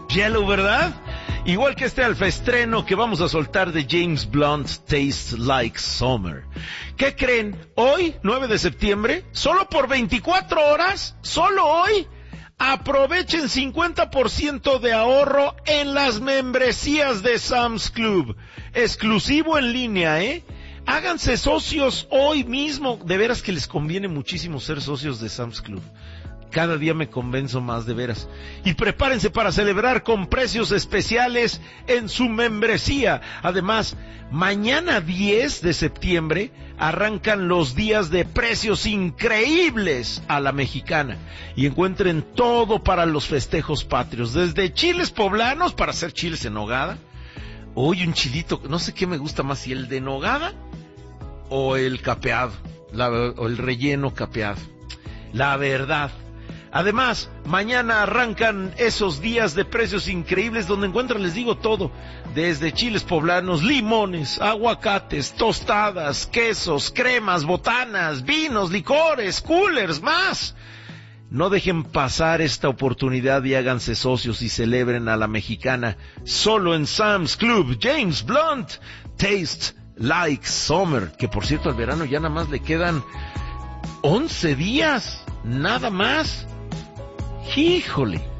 Yellow, ¿verdad? Igual que este alfaestreno que vamos a soltar de James Blunt, Tastes Like Summer. ¿Qué creen? Hoy, 9 de septiembre, solo por 24 horas, solo hoy, aprovechen 50% de ahorro en las membresías de Sam's Club. Exclusivo en línea, ¿eh? Háganse socios hoy mismo. De veras que les conviene muchísimo ser socios de Sam's Club. Cada día me convenzo más, de veras. Y prepárense para celebrar con precios especiales en su membresía. Además, mañana 10 de septiembre arrancan los días de precios increíbles a la mexicana. Y encuentren todo para los festejos patrios. Desde chiles poblanos para hacer chiles en nogada. Hoy un chilito, no sé qué me gusta más, si el de nogada o el capeado, o el relleno capeado. La verdad. Además, mañana arrancan esos días de precios increíbles donde encuentran, les digo, todo. Desde chiles poblanos, limones, aguacates, tostadas, quesos, cremas, botanas, vinos, licores, coolers, más. No dejen pasar esta oportunidad y háganse socios y celebren a la mexicana. Solo en Sam's Club. James Blunt, Taste Like Summer. Que por cierto, al verano ya nada más le quedan 11 días. Nada más. Híjole.